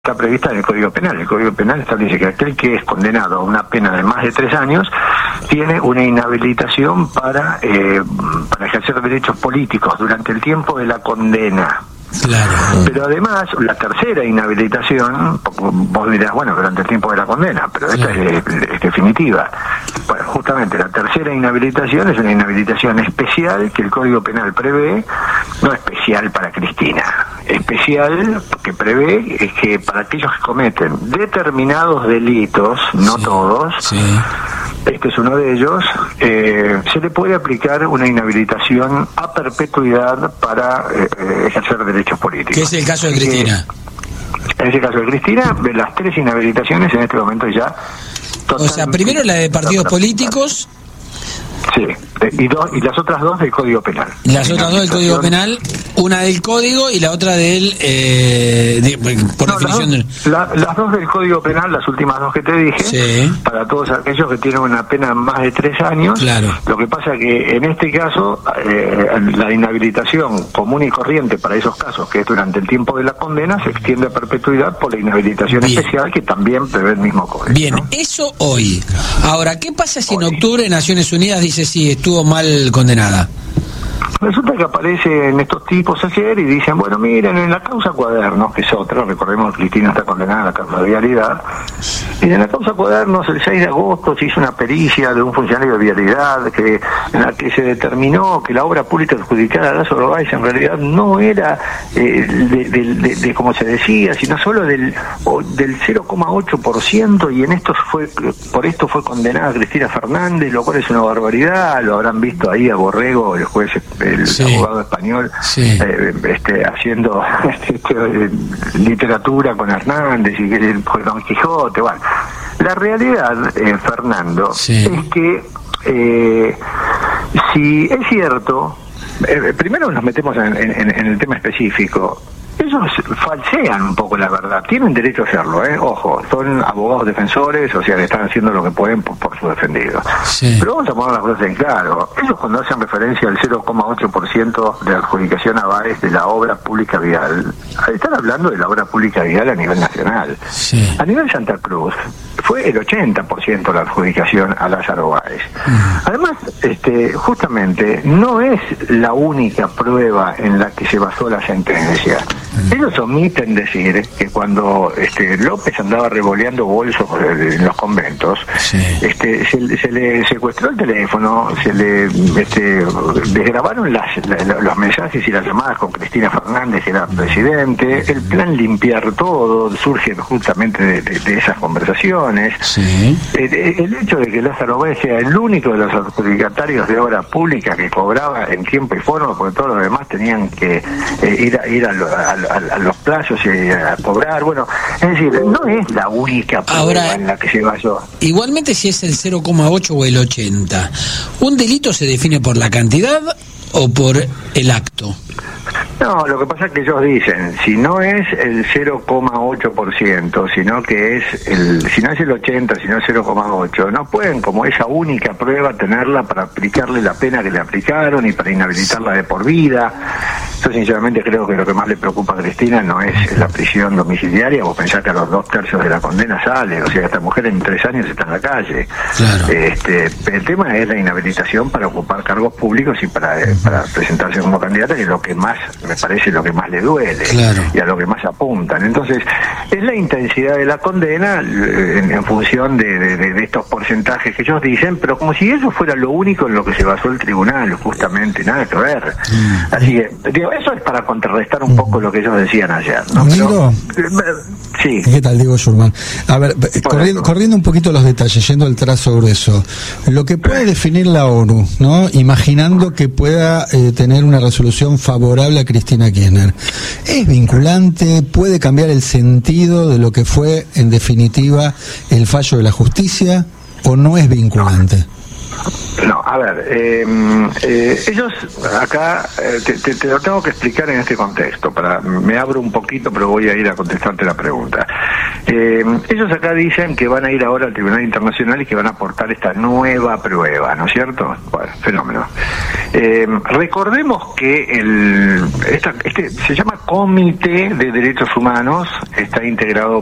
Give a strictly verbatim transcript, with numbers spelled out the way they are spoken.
está prevista en el Código Penal. El Código Penal establece que aquel que es condenado a una pena de más de tres años tiene una inhabilitación para, eh, para ejercer derechos políticos durante el tiempo de la condena. Claro. Pero además, la tercera inhabilitación, vos dirás, bueno, durante el tiempo de la condena, pero esta claro. es, es definitiva. Bueno, justamente la tercera inhabilitación es una inhabilitación especial que el Código Penal prevé, no especial para Cristina, especial que prevé es que para aquellos que cometen determinados delitos, no sí, todos, sí. este es uno de ellos, eh, se le puede aplicar una inhabilitación a perpetuidad para eh, ejercer derechos políticos. ¿Qué es el caso de Cristina? En ese caso de Cristina, de las tres inhabilitaciones en este momento ya... O sea, primero la de partidos políticos... Sí, y, dos, y las otras dos del Código Penal. Las otras dos del Código Penal, una del Código y la otra del... Eh, de, por no, definición las, del... la, las dos del Código Penal, las últimas dos que te dije, sí. para todos aquellos que tienen una pena más de tres años, claro. lo que pasa que en este caso, eh, la inhabilitación común y corriente para esos casos, que es durante el tiempo de la condena, se extiende a perpetuidad por la inhabilitación Bien. especial que también prevé el mismo Código. Bien, ¿no? Eso hoy. Ahora, ¿qué pasa si hoy. en octubre Naciones Unidas dice sí, estuvo mal condenada? Resulta que aparecen estos tipos ayer y dicen, bueno, miren, en la causa Cuadernos, que es otra, recordemos que Cristina está condenada a la causa de vialidad, y en la causa Cuadernos el seis de agosto se hizo una pericia de un funcionario de vialidad que, en la que se determinó que la obra pública adjudicada a Lázaro Báez en realidad no era eh, de, de, de, de como se decía, sino solo del, del cero coma ocho por ciento, y en esto fue, por esto fue condenada Cristina Fernández, lo cual es una barbaridad. Lo habrán visto ahí a Borrego, el juez, el sí. abogado español, sí. eh, este, haciendo este, literatura con Hernández y con Don Quijote. Bueno, la realidad, eh, Fernando, sí. es que eh, si es cierto, eh, primero nos metemos en, en, en el tema específico. Ellos falsean un poco la verdad, tienen derecho a hacerlo, ¿eh? Ojo, son abogados defensores, o sea, que están haciendo lo que pueden por, por su defendido. Sí. Pero vamos a poner las cosas en claro. Ellos, cuando hacen referencia al cero coma ocho por ciento de adjudicación a Báez de la obra pública vial, están hablando de la obra pública vial a nivel nacional. Sí. A nivel Santa Cruz fue el ochenta por ciento la adjudicación a Lázaro Báez. Uh-huh. Además, este, justamente, no es la única prueba en la que se basó la sentencia. Ellos omiten decir que cuando este, López andaba revoleando bolsos en los conventos, sí. este, se, se le secuestró el teléfono, se le este, desgrabaron las, la, los mensajes y las llamadas con Cristina Fernández, que era presidente. El plan limpiar todo surge justamente de, de, de esas conversaciones. Sí. El, el hecho de que Lázaro Báez sea el único de los adjudicatarios de obra pública que cobraba en tiempo y forma, porque todos los demás tenían que eh, ir a, ir a, a, a, a los plazos y a cobrar. Bueno, es decir, no es la única prueba Ahora, en la que se basó. Igualmente, si es el cero coma ocho o el ochenta, ¿un delito se define por la cantidad o por el acto? No, lo que pasa es que ellos dicen, si no es el cero coma ocho por ciento, sino que es el, si no es el ochenta, sino el cero coma ocho, no pueden como esa única prueba tenerla para aplicarle la pena que le aplicaron y para inhabilitarla de por vida. Yo sinceramente creo que lo que más le preocupa a Cristina no es la prisión domiciliaria. Vos pensás que a los dos tercios de la condena sale, o sea, esta mujer en tres años está en la calle. Claro. Este, el tema es la inhabilitación para ocupar cargos públicos y para, eh, para presentarse como candidata, que es lo que más, me parece, lo que más le duele, claro. y a lo que más apuntan. Entonces, es la intensidad de la condena en, en función de, de, de estos porcentajes que ellos dicen, pero como si eso fuera lo único en lo que se basó el tribunal, justamente, nada que ver. Mm. Así que, digo, eso es para contrarrestar un poco lo que ellos decían ayer, ¿no? Pero, sí. ¿Qué tal, Diego Schurman? A ver, corriendo, corriendo un poquito los detalles, yendo al trazo grueso, lo que puede definir la ONU, ¿no? Imaginando que pueda eh, tener una resolución favorable a Cristina Kirchner, ¿es vinculante? ¿Puede cambiar el sentido de lo que fue, en definitiva, el fallo de la justicia? ¿O no es vinculante? No, a ver, eh, eh, ellos acá, eh, te, te, te lo tengo que explicar en este contexto, para me abro un poquito, pero voy a ir a contestarte la pregunta. Eh, ellos acá dicen que van a ir ahora al Tribunal Internacional y que van a aportar esta nueva prueba, ¿no es cierto? Bueno, fenómeno. Eh, recordemos que el esta, este se llama Comité de Derechos Humanos, está integrado